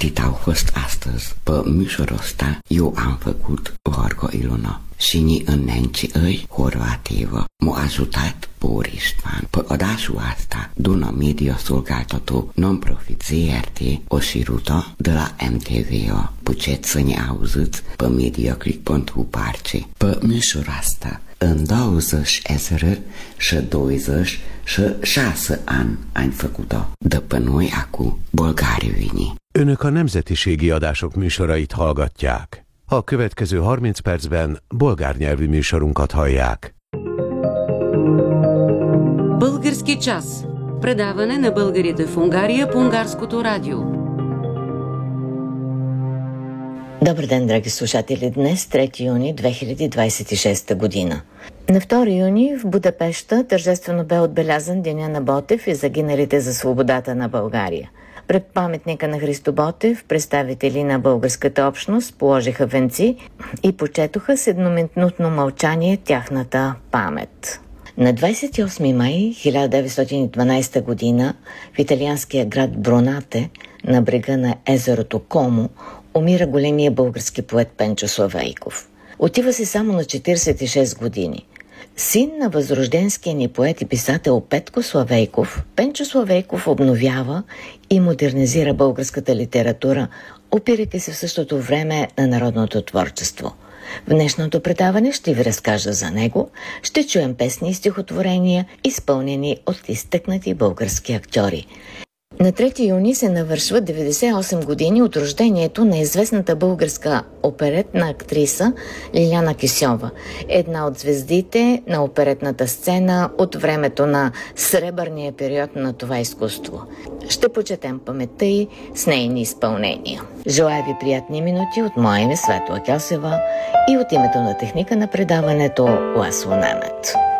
Atât au fost astăzi. Pe mișorul ăsta eu am făcut Gorgo Ilona. Și ni înnenci îi Horvativă m-a ajutat Boristan. Pe odașul asta, Duna Media Solgáltató non-profit ZRT o șirută de la MTV-o. Puteți să ne auziți pe mediaclick.hu parce. Pe mișorul asta, în 2026 ani făcut-o. De pe noi acum bolgári. Önök a nemzetiségi adások műsorait hallgatják. A következő 30 percben bolgár nyelvű műsorunkat hallják. Български час. Предаване на българите в Унгария по Унгарското радио. Добър ден, драги слушатели! Днес 3 юни 2026 година. На 2 юни в Будапеща тържествено бе отбелязан Деня на Ботев и загиналите за свободата на България. Пред паметника на Христо Ботев представители на българската общност положиха венци и почетоха с едноминутно мълчание тяхната памет. На 28 май 1912 година в италианския град Бронате, на брега на езерото Комо, умира големия български поет Пенчо Славейков. Отива се само на 46 години. Син на възрожденския ни поет и писател Петко Славейков, Пенчо Славейков обновява и модернизира българската литература, опирайки се в същото време на народното творчество. В днешното предаване ще ви разкажа за него, ще чуем песни и стихотворения, изпълнени от изтъкнати български актьори. На 3 юни се навършва 98 години от рождението на известната българска оперетна актриса Лиляна Кисьова, една от звездите на оперетната сцена от времето на сребърния период на това изкуство. Ще почетем паметта й с нейни изпълнения. Желая ви приятни минути от мое име Светла Кьосева и от името на техника на предаването Ласло Немет.